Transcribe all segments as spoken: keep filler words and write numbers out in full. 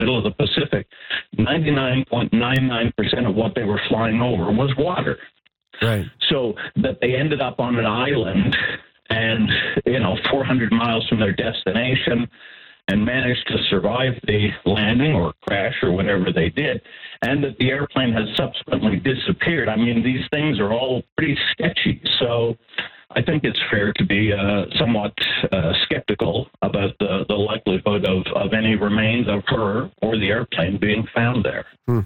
middle of the Pacific, ninety-nine point nine nine percent of what they were flying over was water. Right. So that they ended up on an island and, you know, four hundred miles from their destination and managed to survive the landing or crash or whatever they did, and that the airplane has subsequently disappeared. I mean, these things are all pretty sketchy. So I think it's fair to be uh, somewhat uh, skeptical about the, the likelihood of, of any remains of her or the airplane being found there. Hmm.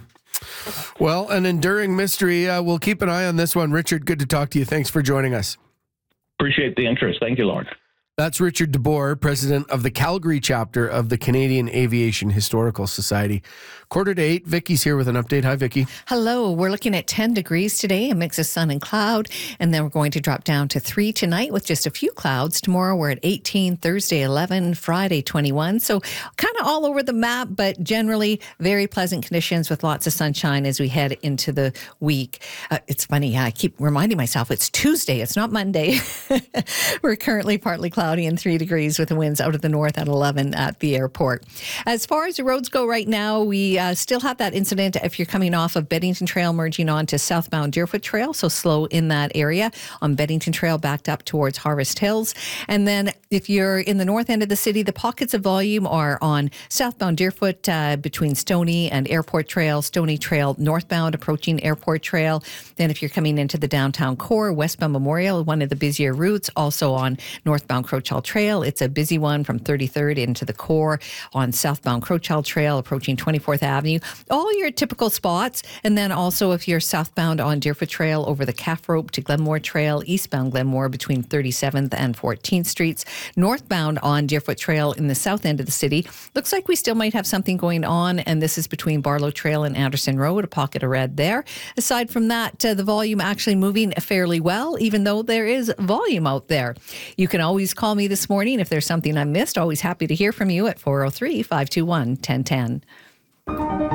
Well, an enduring mystery. Uh, we'll keep an eye on this one. Richard, good to talk to you. Thanks for joining us. Appreciate the interest. Thank you, Lauren. That's Richard DeBoer, president of the Calgary chapter of the Canadian Aviation Historical Society. Quarter to eight, Vicky's here with an update. Hi, Vicky. Hello. We're looking at ten degrees today, a mix of sun and cloud, and then we're going to drop down to three tonight with just a few clouds. Tomorrow we're at eighteen, Thursday eleven, Friday twenty-one. So kind of all over the map, but generally very pleasant conditions with lots of sunshine as we head into the week. Uh, it's funny, I keep reminding myself it's Tuesday, it's not Monday. We're currently partly cloudy and three degrees with the winds out of the north at eleven at the airport. As far as the roads go right now, we uh, still have that incident if you're coming off of Beddington Trail merging on to southbound Deerfoot Trail, so slow in that area on Beddington Trail backed up towards Harvest Hills. And then if you're in the north end of the city, the pockets of volume are on southbound Deerfoot uh, between Stony and Airport Trail, Stony Trail northbound approaching Airport Trail. Then if you're coming into the downtown core, westbound Memorial, one of the busier routes, also on northbound Crowchild Trail. It's a busy one from thirty-third into the core on southbound Crowchild Trail approaching twenty-fourth Avenue. All your typical spots. And then also if you're southbound on Deerfoot Trail over the Calf Rope to Glenmore Trail, eastbound Glenmore between thirty-seventh and fourteenth Streets. Northbound on Deerfoot Trail in the south end of the city. Looks like we still might have something going on, and this is between Barlow Trail and Anderson Road, a pocket of red there. Aside from that, uh, the volume actually moving fairly well, even though there is volume out there. You can always call me this morning if there's something I missed. Always happy to hear from you at four oh three, five two one, one oh one oh.